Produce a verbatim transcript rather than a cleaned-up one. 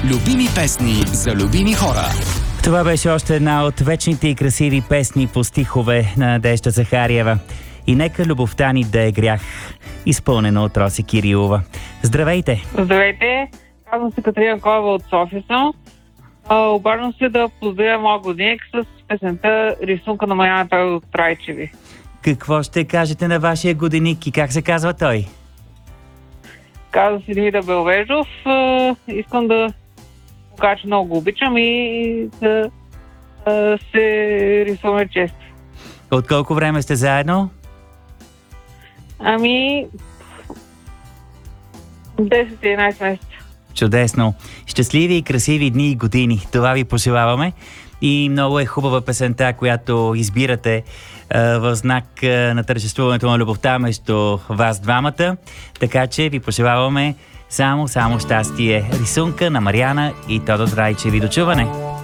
Любими песни за любими хора. Това беше още една от вечните и красиви песни по стихове на Надежда Захариева. И нека любовта ни да е грях, изпълнено от Роси Кирилова. Здравейте! Здравейте! Казвам се Катерина Коева от София съм. Обаждам се да поздравя моя годинник с песента "Рисунка на Марияна" от Трайчеви. Какво ще кажете на вашия годинник и как се казва той? Казва се Димитър Белвежов. Искам да покажа, че много го обичам и да се рисуваме често. От колко време сте заедно? Ами десет-единайсет месеца. Чудесно! Щастливи и красиви дни и години. Това ви пожелаваме. И много е хубава песента, която избирате а, в знак а, на тържествуването на любовта между вас двамата. Така че ви пожелаваме само, само щастие. Рисунка на Марияна и Тодор Трайчеви. До чуване!